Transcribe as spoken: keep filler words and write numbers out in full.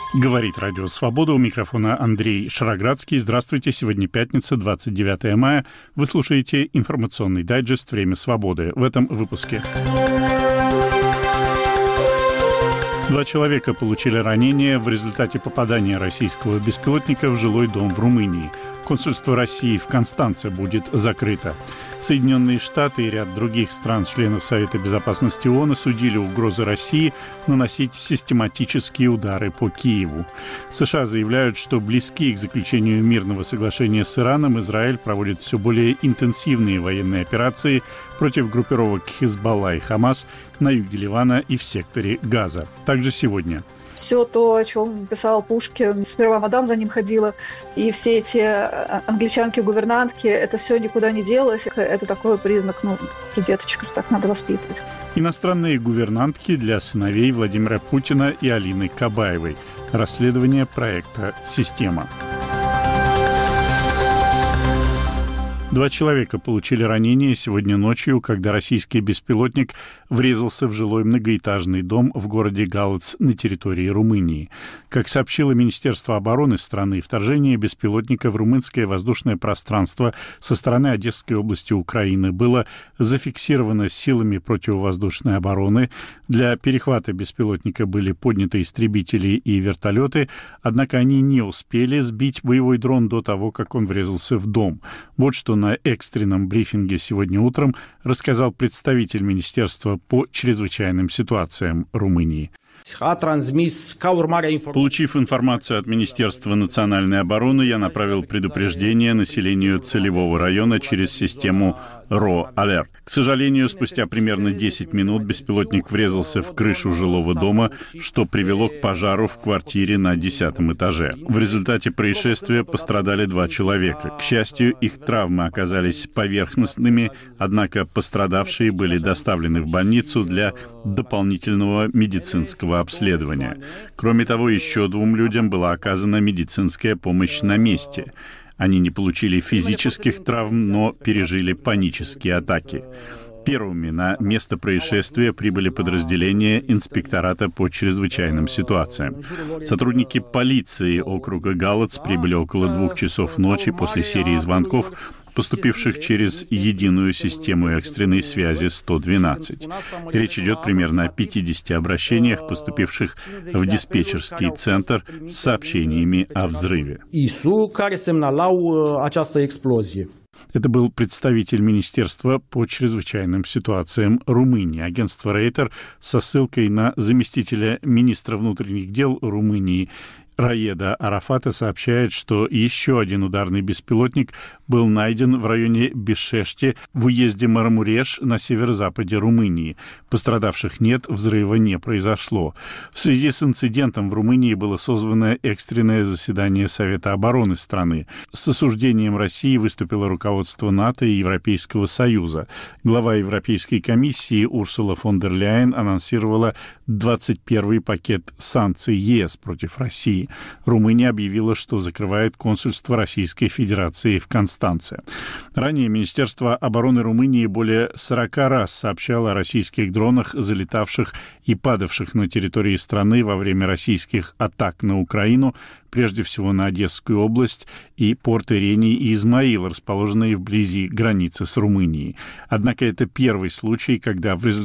Говорит Радио Свобода. У микрофона Андрей Шароградский. Здравствуйте. Сегодня пятница, двадцать девятое мая. Вы слушаете информационный дайджест «Время свободы». В этом выпуске. Два человека получили ранения в результате попадания российского беспилотника в жилой дом в Румынии. Консульство России в Констанце будет закрыто. Соединенные Штаты и ряд других стран-членов Совета Безопасности ООН осудили угрозы России наносить систематические удары по Киеву. США заявляют, что близки к заключению мирного соглашения с Ираном, Израиль проводит все более интенсивные военные операции против группировок Хизбалла и Хамас на юге Ливана и в секторе Газа. Также сегодня. Все то, о чем писал Пушкин, сперва мадам за ним ходила, и все эти англичанки-гувернантки, это все никуда не делось. Это такой признак, ну, деточек, так надо воспитывать. Иностранные гувернантки для сыновей Владимира Путина и Алины Кабаевой. Расследование проекта «Система». Два человека получили ранения сегодня ночью, когда российский беспилотник врезался в жилой многоэтажный дом в городе Галац на территории Румынии. Как сообщило Министерство обороны страны, вторжение беспилотника в румынское воздушное пространство со стороны Одесской области Украины было зафиксировано силами противовоздушной обороны. Для перехвата беспилотника были подняты истребители и вертолеты, однако они не успели сбить боевой дрон до того, как он врезался в дом. Вот что на экстренном брифинге сегодня утром рассказал представитель Министерства по чрезвычайным ситуациям Румынии. Получив информацию от Министерства национальной обороны, я направил предупреждение населению целевого района через систему РО-Алерт. К сожалению, спустя примерно десять минут беспилотник врезался в крышу жилого дома, что привело к пожару в квартире на десятом этаже. В результате происшествия пострадали два человека. К счастью, их травмы оказались поверхностными, однако пострадавшие были доставлены в больницу для дополнительного медицинского обследования. Кроме того, еще двум людям была оказана медицинская помощь на месте. Они не получили физических травм, но пережили панические атаки. Первыми на место происшествия прибыли подразделения инспектората по чрезвычайным ситуациям. Сотрудники полиции округа Галац прибыли около двух часов ночи после серии звонков, поступивших через единую систему экстренной связи сто двенадцать. Речь идет примерно о пятидесяти обращениях, поступивших в диспетчерский центр с сообщениями о взрыве. Это был представитель Министерства по чрезвычайным ситуациям Румынии. Агентство Рейтер со ссылкой на заместителя министра внутренних дел Румынии Раеда Арафата сообщает, что еще один ударный беспилотник был найден в районе Бишешти в уезде Мармуреш на северо-западе Румынии. Пострадавших нет, взрыва не произошло. В связи с инцидентом в Румынии было созвано экстренное заседание Совета обороны страны. С осуждением России выступило руководство НАТО и Европейского Союза. Глава Европейской комиссии Урсула фон дер Ляйен анонсировала двадцать первый пакет санкций ЕС против России. Румыния объявила, что закрывает консульство Российской Федерации в Констанце. Ранее Министерство обороны Румынии более сорока раз сообщало о российских дронах, залетавших и падавших на территории страны во время российских атак на Украину, прежде всего на Одесскую область и порты Рени и Измаил, расположенные вблизи границы с Румынией. Однако это первый случай, когда в результате